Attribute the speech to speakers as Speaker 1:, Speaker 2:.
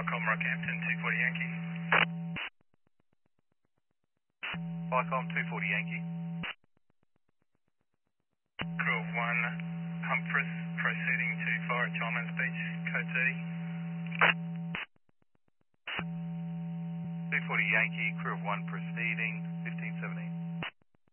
Speaker 1: Vicom Rockhampton, 240 Yankee.
Speaker 2: Vicom 240 Yankee.
Speaker 1: Crew of 1, Humphreys, proceeding to fire at Chalmers Beach, code 30.
Speaker 2: 240 Yankee, crew of 1 proceeding, 1578.